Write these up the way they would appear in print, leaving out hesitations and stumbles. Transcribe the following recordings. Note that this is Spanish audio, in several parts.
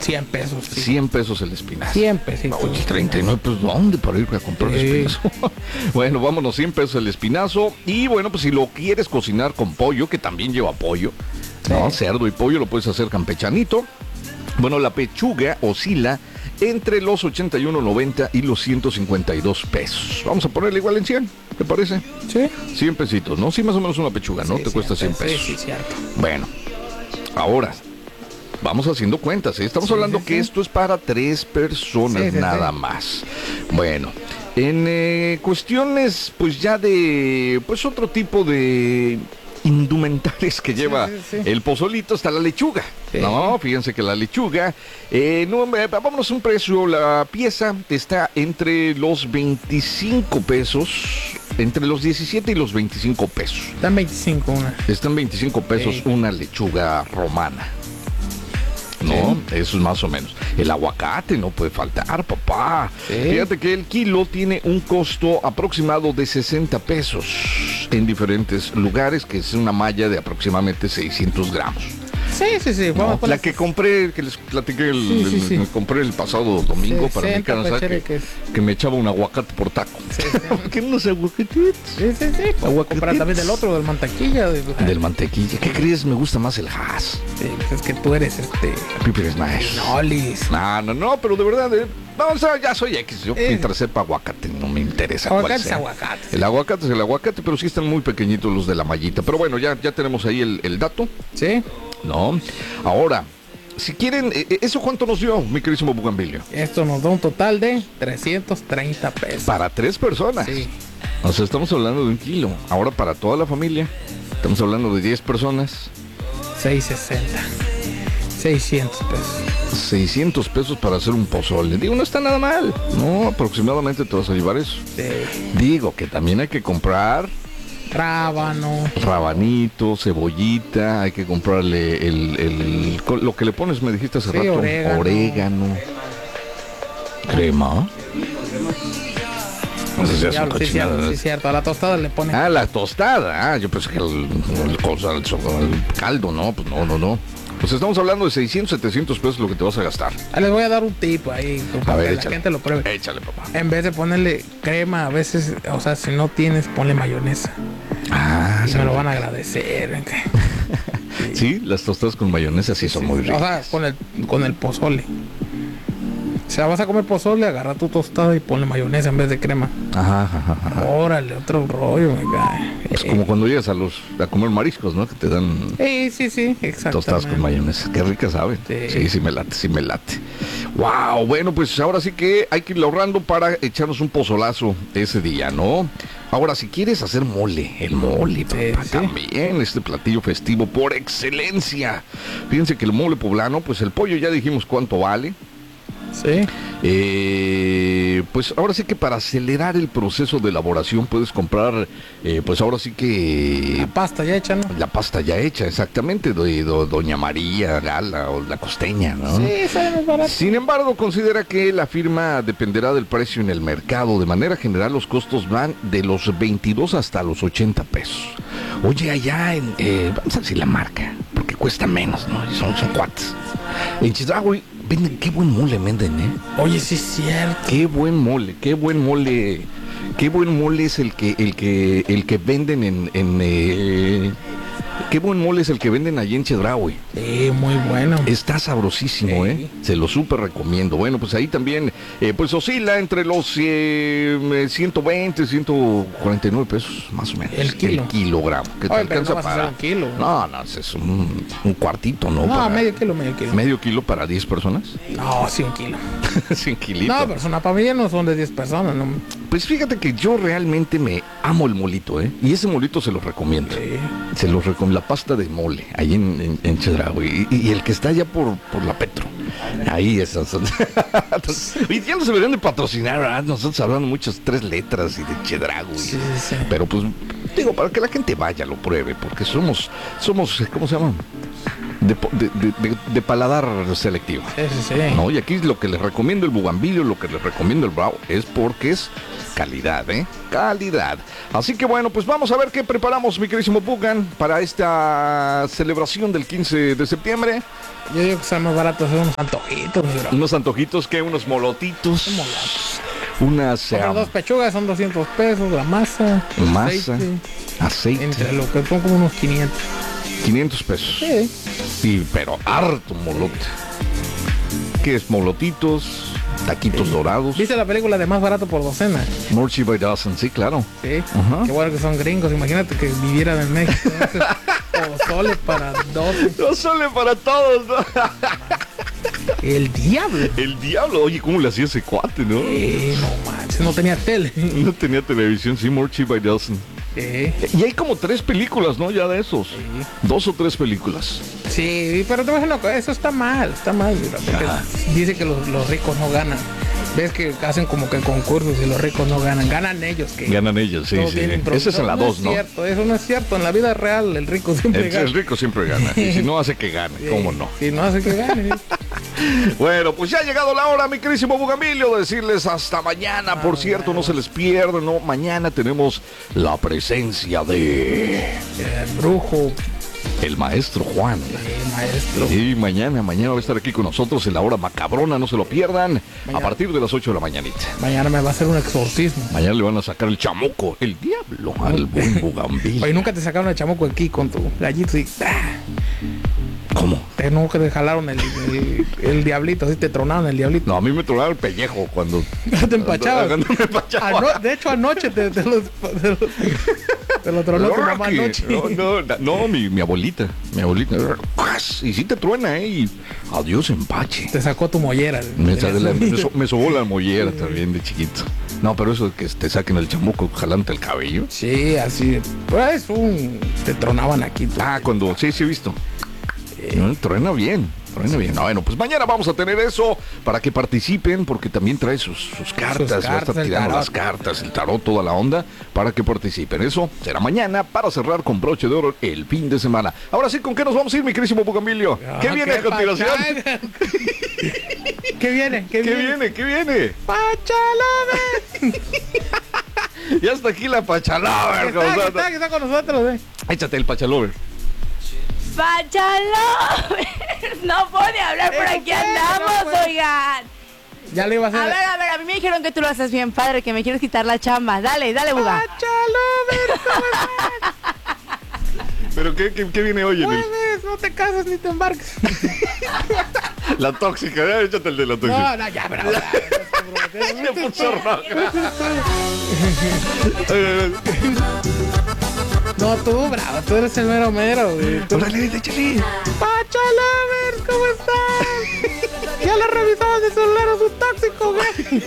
100 pesos. Sí. 100 pesos el espinazo. 100 pesitos. Oye, 39, pues ¿dónde para ir a comprar espinazo? Bueno, vámonos, 100 pesos el espinazo. Y bueno, pues si lo quieres cocinar con pollo, que también lleva pollo, ¿no? Cerdo y pollo, lo puedes hacer campechanito. Bueno, la pechuga oscila entre los 81.90 y los 152 pesos. Vamos a ponerle igual en 100, ¿te parece? Sí. 100 pesitos, ¿no? Sí, más o menos una pechuga, ¿no? Sí, Te cuesta 100 pesos. Sí, cierto. Bueno, ahora, vamos haciendo cuentas, ¿eh? Estamos hablando que esto es para 3 personas nada más. Bueno, en cuestiones, pues ya de, pues otro tipo de indumentales que lleva el pozolito, está la lechuga, ¿no? Fíjense que la lechuga, vámonos a un precio, la pieza está entre los 25 pesos, entre los 17 y los 25 pesos. Están 25 una. Están 25 pesos una lechuga romana. ¿No? Eso es más o menos. El aguacate no puede faltar, papá. Fíjate que el kilo tiene un costo aproximado de 60 pesos en diferentes lugares, que es una malla de aproximadamente 600 gramos. Sí. No, la que compré, que les platiqué, compré el pasado domingo para mi casa, que me echaba un aguacate por taco. ¿Qué unos aguacatitos? Sí. Comprar también del otro, del mantequilla. Del mantequilla. ¿Qué crees? Me gusta más el Hass. Sí, es que tú eres Piper Smash. Nolis. No, pero de verdad, no, o sea, ya soy X. Yo mientras sepa aguacate, no me interesa cuál sea. Aguacate. El aguacate es el aguacate, pero sí están muy pequeñitos los de la mallita. Pero bueno, ya tenemos ahí el dato. Sí. No. Ahora, si quieren, ¿eso cuánto nos dio, mi querísimo Bugambilio? Esto nos da un total de 330 pesos. Para 3 personas. Sí. O sea, estamos hablando de 1 kilo. Ahora, para toda la familia, estamos hablando de 10 personas. 660. 600 pesos. 600 pesos para hacer un pozole. Digo, no está nada mal. No, aproximadamente te vas a llevar eso. Sí. Digo que también hay que comprar rábano, rabanito, cebollita, hay que comprarle lo que le pones, me dijiste hace rato, orégano, crema. No sé si es cochinada. Sí, cierto, a la tostada le ponen. Ah, la tostada, yo pensé que el caldo, no, pues no. Pues estamos hablando de 600, 700 pesos lo que te vas a gastar. Les voy a dar un tip ahí para que la gente lo pruebe. Échale, papá. En vez de ponerle crema, a veces, o sea, si no tienes, ponle mayonesa. Y me lo van a agradecer. Sí, las tostadas con mayonesa sí son muy ricas. O sea, con el pozole. O sea, vas a comer pozole, agarra tu tostada y ponle mayonesa en vez de crema. Ajá. Órale, otro rollo, me cae. Es como cuando llegas a comer mariscos, ¿no? Que te dan sí, exacto. Tostadas con mayonesa. Qué rica saben. Sí me late. Wow, bueno, pues ahora sí que hay que ir ahorrando para echarnos un pozolazo ese día, ¿no? Ahora, si quieres hacer el mole, papá, también este platillo festivo por excelencia. Fíjense que el mole poblano, pues el pollo ya dijimos cuánto vale. Sí. Pues ahora sí que para acelerar el proceso de elaboración puedes comprar, pues ahora sí que la pasta ya hecha, ¿no? La pasta ya hecha, exactamente, de Doña María Gala o la Costeña, ¿no? Sí, sale más barato. Sin embargo, considera que la firma dependerá del precio en el mercado. De manera general, los costos van de los 22 hasta los 80 pesos. Oye, allá vamos a decir la marca, porque cuesta menos, ¿no? Son cuates. En Chedraui venden, qué buen mole venden, ¿eh? Oye, sí es cierto. Qué buen mole es el que venden qué buen mole es el que venden allí en Chedraui. Muy bueno. Está sabrosísimo, se lo súper recomiendo. Bueno, pues ahí también, pues oscila entre los 120, 149 pesos, más o menos. El kilogramo. Que te alcanza no para un kilo. No, es un cuartito, ¿no? No, medio kilo. ¿Medio kilo para 10 personas? No, sí, un kilo. 100 kilitos. No, pero una familia no son de 10 personas, ¿no? Pues fíjate que yo realmente me amo el molito, y ese molito se los recomiendo. Se los recomiendo, la pasta de mole, ahí en Chedraui, y el que está allá por la Petro. Ahí esas son. Y ya nos deberían de patrocinar, ¿verdad? Nosotros hablando muchas 3 letras y de Chedraui. Sí. Pero pues, digo, para que la gente vaya, lo pruebe, porque somos, ¿cómo se llama? de paladar selectivo. Sí. ¿No? Y aquí lo que les recomiendo el bugambilio, lo que les recomiendo el bravo, es porque es calidad, ¿eh? Calidad. Así que bueno, pues vamos a ver qué preparamos, mi querísimo Bugan, para esta celebración del 15 de septiembre. Yo digo que sea más barato hacer unos antojitos, mi bro. Unos antojitos, ¿qué? Unos molotitos. Unas... dos pechugas son 200 pesos, la masa. Aceite. Entre lo que son como unos 500. 500 pesos. Sí. Sí, pero harto molote. ¿Qué es? Molotitos, taquitos dorados. ¿Viste la película de Más Barato por Docena? Murphy by Dozen, sí, claro. Sí. Ajá. Qué bueno que son gringos. Imagínate que vivieran en México. Pozole para 12. Pozole para todos, ¿no? El diablo. El diablo. Oye, ¿cómo le hacía ese cuate, no? No manches, no tenía tele. No tenía televisión, sí, Murphy by Dozen. Y hay como 3 películas, ¿no? Ya de esos. 2 o 3 películas. Sí, pero te imagino que eso está mal, mira, porque dice que los ricos no ganan. Ves que hacen como que concursos y los ricos no ganan, ganan ellos. Ganan ellos, sí. Ese es en la 2, ¿no? Eso no es cierto, en la vida real el rico siempre gana. El rico siempre gana, y si no hace que gane, ¿cómo no? Si no hace que gane. Bueno, pues ya ha llegado la hora, mi querísimo Bugambilio, de decirles hasta mañana. Por cierto, no se les pierda, ¿no? Mañana tenemos la presencia de... El brujo. El maestro Juan. El maestro. Y mañana va a estar aquí con nosotros en la hora macabrona, no se lo pierdan. Mañana. A partir de las 8 de la mañanita. Mañana me va a hacer un exorcismo. Mañana le van a sacar el chamuco, el diablo, al buen Bugambilio. Oye, nunca te sacaron el chamuco aquí con tu gallito y... ¿Cómo? Nunca te jalaron el diablito, así te tronaron el diablito. No, a mí me tronaron el pellejo cuando... te empachabas. Cuando me empachaba. De hecho, anoche te lo tronó tu mamá anoche. No, mi abuelita. Y sí te truena, y adiós empache. Te sacó tu mollera. Me sobó la mollera también de chiquito. No, pero eso de que te saquen el chamuco jalante el cabello. Sí, así. Pues te tronaban aquí. Cuando... Sí, he visto. Truena bien. Bueno, pues mañana vamos a tener eso para que participen, porque también trae sus cartas. Va a estar tirando las cartas, el tarot, toda la onda, para que participen. Eso será mañana para cerrar con broche de oro el fin de semana. Ahora sí, ¿con qué nos vamos a ir, mi querísimo Bugambilio? ¿Qué viene a continuación? ¿Qué viene? ¡Pachalover! Ya está aquí la Pachalover. Está con nosotros, Échate el Pachalover. ¡Pachalover! No puede hablar, por aquí andamos, oigan. Ya le iba a hacer. A ver, a mí me dijeron que tú lo haces bien, padre, que me quieres quitar la chamba. Dale, Buga. ¡Pachalover! ¿Pero qué viene hoy en el...? No te casas ni te embarques. La tóxica, échate el de la tóxica. No, ya, pero... Me puso roja. No, tú, bravo, tú eres el mero, güey. Órale, échale. ¡Pachalover! ¿Cómo están? Ya le revisamos el celular a su tóxico, güey.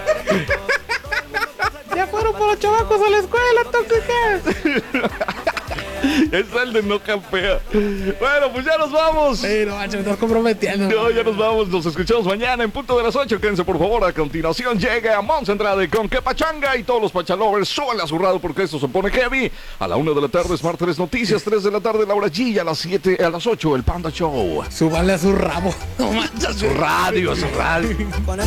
Ya fueron por los chavacos a la escuela, tóxica. Es el de no campea. Bueno, pues ya nos vamos. Sí, no manches, me estás comprometiendo. No, ya nos vamos. Nos escuchamos mañana en punto de las 8. Quédense, por favor. A continuación llega Mons Andrade con Que Pachanga. Y todos los Pachalovers suban a su radio porque esto se pone heavy. A la 1 de la tarde, Smart 3 Noticias. 3 de la tarde, Laura G. Y a las 7, a las 8, el Panda Show. Súbale a su rabo. No manches, a su radio,